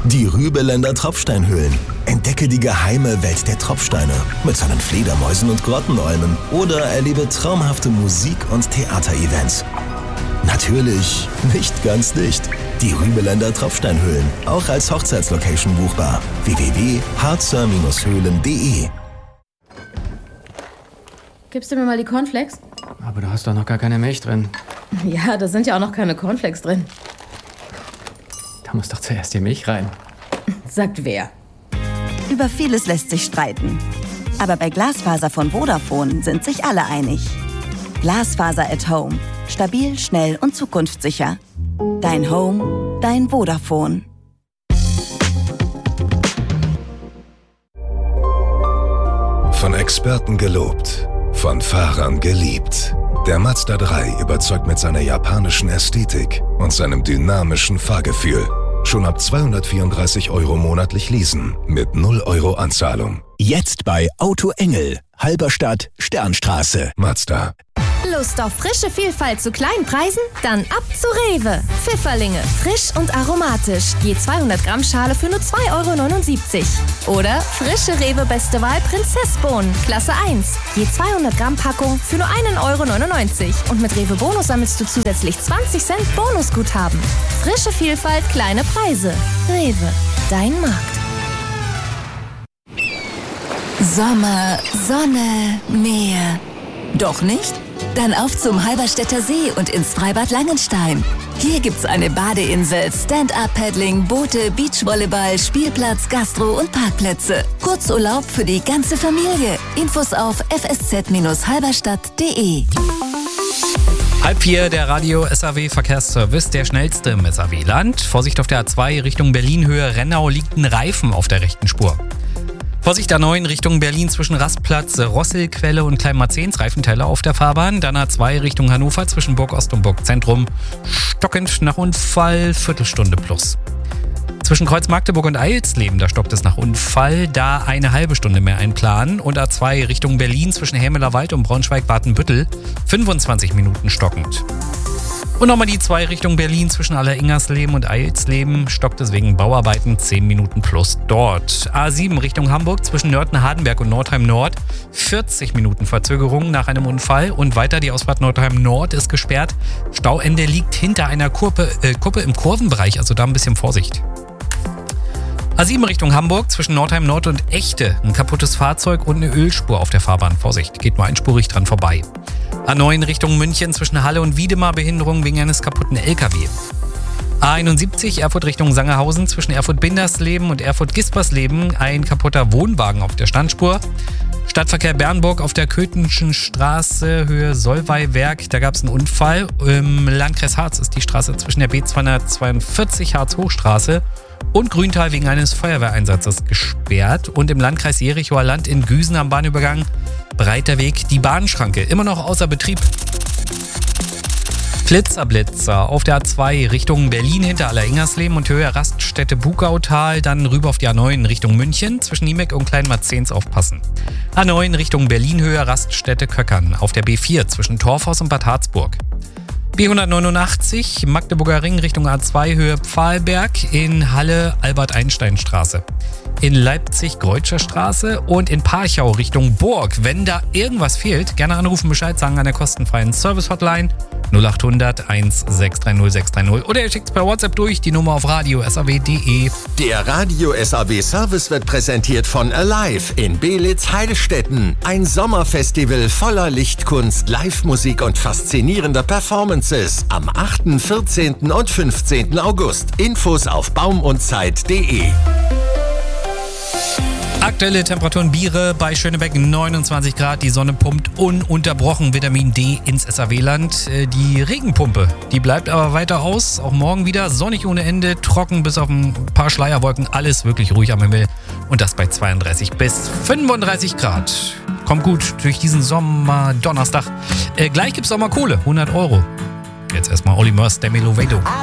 Die Rübeländer Tropfsteinhöhlen. Entdecke die geheime Welt der Tropfsteine mit seinen Fledermäusen und Grottenolmen oder erlebe traumhafte Musik- und Theaterevents. Natürlich nicht ganz dicht. Die Rübeländer Tropfsteinhöhlen, auch als Hochzeitslocation buchbar. www.harzer-höhlen.de. Gibst du mir mal die Cornflakes? Aber du hast doch noch gar keine Milch drin. Ja, da sind ja auch noch keine Cornflakes drin. Da muss doch zuerst die Milch rein. Sagt wer? Über vieles lässt sich streiten. Aber bei Glasfaser von Vodafone sind sich alle einig. Glasfaser at Home. Stabil, schnell und zukunftssicher. Dein Home, dein Vodafone. Von Experten gelobt, von Fahrern geliebt. Der Mazda 3 überzeugt mit seiner japanischen Ästhetik und seinem dynamischen Fahrgefühl. Schon ab 234 € monatlich leasen mit 0 € Anzahlung. Jetzt bei Auto Engel, Halberstadt, Sternstraße. Mazda. Lust auf frische Vielfalt zu kleinen Preisen? Dann ab zu Rewe. Pfifferlinge, frisch und aromatisch. Je 200 Gramm Schale für nur 2,79 €. Oder frische Rewe Beste Wahl Prinzessbohnen, Klasse 1. Je 200 Gramm Packung für nur 1,99 €. Und mit Rewe Bonus sammelst du zusätzlich 20 Cent Bonusguthaben. Frische Vielfalt, kleine Preise. Rewe, dein Markt. Sommer, Sonne, Meer. Doch nicht? Dann auf zum Halberstädter See und ins Freibad Langenstein. Hier gibt's eine Badeinsel, Stand-Up-Paddling, Boote, Beachvolleyball, Spielplatz, Gastro und Parkplätze. Kurzurlaub für die ganze Familie. Infos auf fsz-halberstadt.de. 3:30, der Radio-SAW-Verkehrsservice, der schnellste im SAW-Land. Vorsicht auf der A2 Richtung Berlin, Höhe Rennau, liegt ein Reifen auf der rechten Spur. Vorsicht A9 Richtung Berlin zwischen Rastplatz, Rosselquelle und Kleinmarzens, Reifenteile auf der Fahrbahn. Dann A2 Richtung Hannover zwischen Burg Ost und Burg Zentrum. Stockend nach Unfall, Viertelstunde plus. Zwischen Kreuz Magdeburg und Eilsleben, da stockt es nach Unfall, da eine halbe Stunde mehr einplanen. Und A2 Richtung Berlin zwischen Hämeler Wald und Braunschweig-Badenbüttel, 25 Minuten stockend. Und nochmal die 2 Richtung Berlin zwischen Alleringersleben und Eilsleben, stockt es wegen Bauarbeiten 10 Minuten plus dort. A7 Richtung Hamburg zwischen Nörten-Hardenberg und Nordheim Nord, 40 Minuten Verzögerung nach einem Unfall. Und weiter die Ausfahrt Nordheim Nord ist gesperrt. Stauende liegt hinter einer Kuppe im Kurvenbereich, also da ein bisschen Vorsicht. A7 Richtung Hamburg zwischen Nordheim Nord und Echte, ein kaputtes Fahrzeug und eine Ölspur auf der Fahrbahn. Vorsicht, geht nur einspurig dran vorbei. A9 Richtung München zwischen Halle und Wiedemar, Behinderung wegen eines kaputten LKW. A71 Erfurt Richtung Sangerhausen zwischen Erfurt-Bindersleben und Erfurt-Gispersleben, ein kaputter Wohnwagen auf der Standspur. Stadtverkehr Bernburg auf der Köthenschen Straße, Höhe Solvay-Werk, da gab es einen Unfall. Im Landkreis Harz ist die Straße zwischen der B242 Harz-Hochstraße und Grüntal wegen eines Feuerwehreinsatzes gesperrt. Und im Landkreis Jerichoer Land in Güsen am Bahnübergang Breiter Weg, die Bahnschranke, immer noch außer Betrieb. Blitzer auf der A2 Richtung Berlin hinter Alleringersleben und Höhe Raststätte Bugautal, dann rüber auf die A9 Richtung München, zwischen Niemeck und Kleinmarzens aufpassen. A9 Richtung Berlin Höhe Raststätte Köckern, auf der B4 zwischen Torfhaus und Bad Harzburg. B189 Magdeburger Ring Richtung A2 Höhe Pfahlberg, in Halle Albert-Einstein-Straße. In Leipzig Greutscher Straße und in Parchau Richtung Burg. Wenn da irgendwas fehlt, gerne anrufen, Bescheid sagen an der kostenfreien Service-Hotline 0800 1630 630 oder ihr schickt es per WhatsApp durch, die Nummer auf radio.saw.de. Der Radio-SAW-Service wird präsentiert von Alive in Belitz-Heilstätten. Ein Sommerfestival voller Lichtkunst, Live-Musik und faszinierender Performances. Am 8., 14. und 15. August. Infos auf baumundzeit.de. Aktuelle Temperaturen Biere bei Schönebeck 29 Grad. Die Sonne pumpt ununterbrochen Vitamin D ins SAW-Land. Die Regenpumpe, die bleibt aber weiter aus. Auch morgen wieder sonnig ohne Ende, trocken bis auf ein paar Schleierwolken. Alles wirklich ruhig am Himmel. Und das bei 32 bis 35 Grad. Kommt gut durch diesen Sommer Donnerstag. Gleich gibt's auch mal Kohle, 100 €. Jetzt erstmal Olly Murs, Demi Lovato.